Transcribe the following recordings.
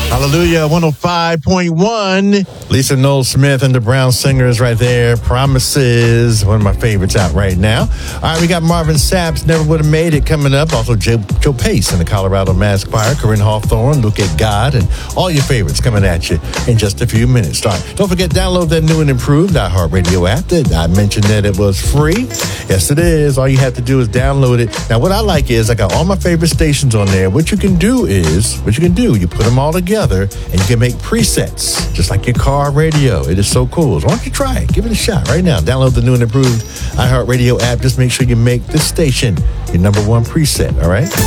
Hallelujah, 105.1. Lisa Noel Smith and the Brown Singers right there. Promises, one of my favorites out right now. All right, we got Marvin Sapp's Never Would Have Made It coming up. Also, Joe Pace and the Colorado Mass Choir. Corinne Hawthorne, Look at God, and all your favorites coming at you in just a few minutes. Don't forget, download that new and improved iHeartRadio app. I mentioned that it was free. Yes, it is. All you have to do is download it. Now, what I like is I got all my favorite stations on there. What you can do, you put them all together and you can make presets, just like your car radio. It is so cool. So why don't you try it? Give it a shot right now. Download the new and improved iHeartRadio app. Just make sure you make this station your number one preset, all right?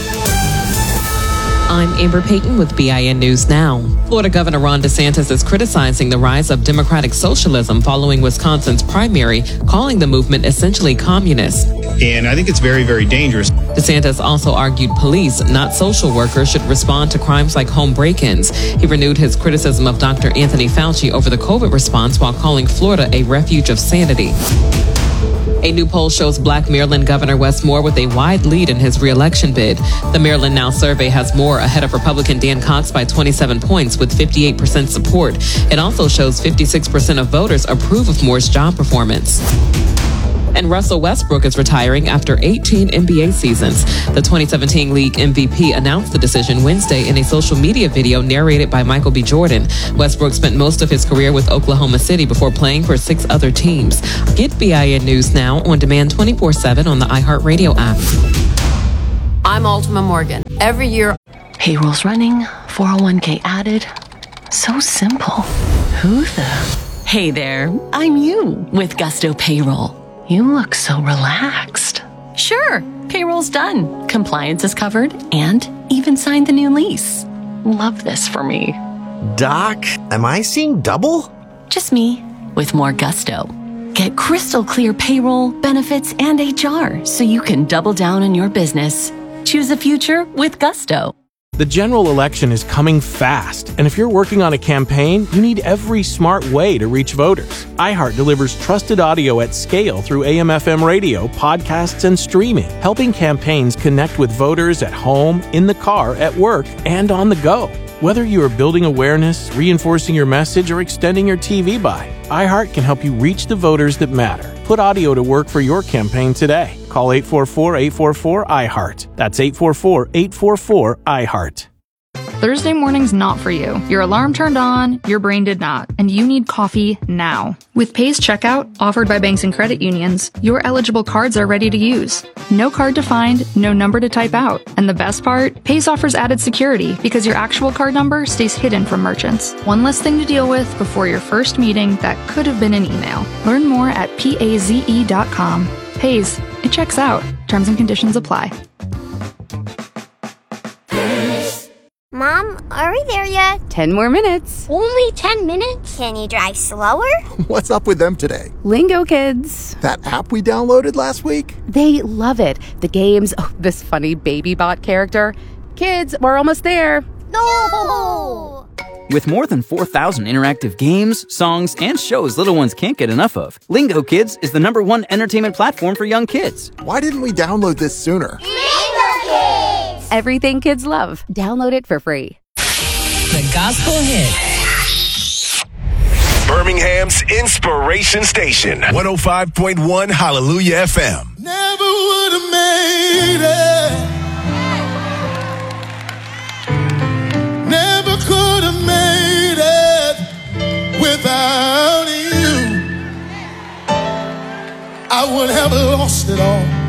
I'm Amber Payton with BIN News Now. Florida Governor Ron DeSantis is criticizing the rise of democratic socialism following Wisconsin's primary, calling the movement essentially communist. And I think it's very, very dangerous. DeSantis also argued police, not social workers, should respond to crimes like home break-ins. He renewed his criticism of Dr. Anthony Fauci over the COVID response while calling Florida a refuge of sanity. A new poll shows Black Maryland Governor Wes Moore with a wide lead in his re-election bid. The Maryland Now survey has Moore ahead of Republican Dan Cox by 27 points with 58% support. It also shows 56% of voters approve of Moore's job performance. And Russell Westbrook is retiring after 18 NBA seasons. The 2017 league MVP announced the decision Wednesday in a social media video narrated by Michael B. Jordan. Westbrook spent most of his career with Oklahoma City before playing for 6 other teams. Get BIN News Now on demand 24/7 on the iHeartRadio app. I'm Altima Morgan. Every year, payroll's running, 401k added. So simple. Who the? Hey there, I'm you with Gusto Payroll. You look so relaxed. Sure, payroll's done. Compliance is covered and even signed the new lease. Love this for me. Doc, am I seeing double? Just me with more gusto. Get crystal clear payroll, benefits, and HR so you can double down on your business. Choose a future with Gusto. The general election is coming fast, and if you're working on a campaign, you need every smart way to reach voters. iHeart delivers trusted audio at scale through AM/FM radio, podcasts, and streaming, helping campaigns connect with voters at home, in the car, at work, and on the go. Whether you are building awareness, reinforcing your message, or extending your TV buy, iHeart can help you reach the voters that matter. Put audio to work for your campaign today. Call 844-844-iHeart. That's 844-844-iHeart. Thursday morning's not for you. Your alarm turned on, your brain did not, and you need coffee now. With Pay's Checkout, offered by banks and credit unions, your eligible cards are ready to use. No card to find, no number to type out. And the best part? Pay's offers added security because your actual card number stays hidden from merchants. One less thing to deal with before your first meeting that could have been an email. Learn more at paze.com. Pay's, it checks out. Terms and conditions apply. Mom, are we there yet? 10 more minutes. Only 10 minutes? Can you drive slower? What's up with them today? Lingo Kids. That app we downloaded last week? They love it. The games, this funny baby bot character. Kids, we're almost there. No! With more than 4,000 interactive games, songs, and shows little ones can't get enough of, Lingo Kids is the #1 entertainment platform for young kids. Why didn't we download this sooner? Lingo Kids! Everything kids love. Download it for free. The Gospel Hit. Birmingham's Inspiration Station. 105.1 Hallelujah FM. Never would have made it. Never could have made it without you. I would have lost it all.